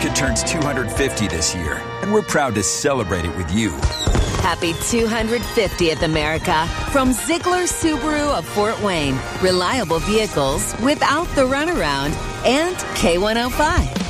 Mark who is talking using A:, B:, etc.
A: America turns 250 this year, and we're proud to celebrate it with you.
B: Happy 250th, America, from Ziegler Subaru of Fort Wayne. Reliable vehicles without the runaround, and K105.